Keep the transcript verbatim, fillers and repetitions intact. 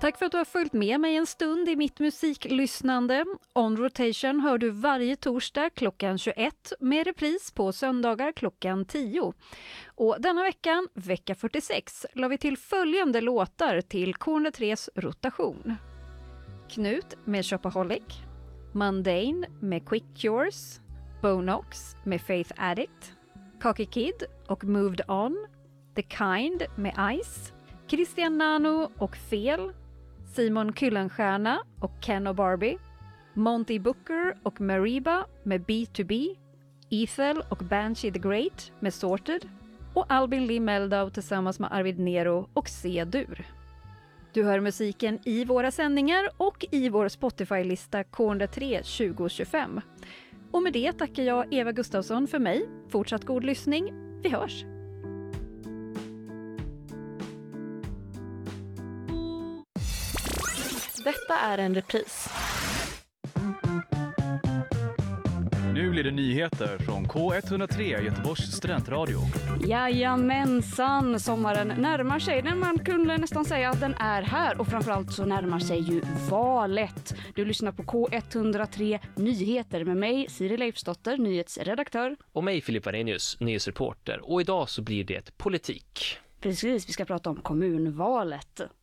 Tack för att du har följt med mig en stund i mitt musiklyssnande. On Rotation hör du varje torsdag klockan tjugoett med repris på söndagar klockan tio. Och denna veckan, vecka fyrtiosex, la vi till följande låtar till K ett noll tres rotation. Knut med Shopaholic, Mundane med Quick Cures, Bonox med Faith Addict, Cocky Kid och Moved On, The Kind med Ice, Christian Nano och Fel, Simon Kyllenstierna och Ken och Barbie, Monty Booker och Mariba med B to B, Ethel och Banshee the Great med Sorted och Albin Lee Meldau tillsammans med Arvid Nero och C-dur. Du hör musiken i våra sändningar och i vår Spotify-lista K ett noll tre tjugo tjugofem. Och med det tackar jag Eva Gustafsson för mig. Fortsatt god lyssning. Vi hörs! Detta är en repris. Nu blir det nyheter från K ett noll tre Göteborgs studentradio. Jajamensan, sommaren närmar sig. Den man kunde nästan säga att den är här. Och framförallt så närmar sig ju valet. Du lyssnar på K ett noll tre Nyheter med mig, Siri Leifsdotter, nyhetsredaktör. Och mig, Filip Arrhenius, nyhetsreporter. Och idag så blir det politik. Precis, vi ska prata om kommunvalet.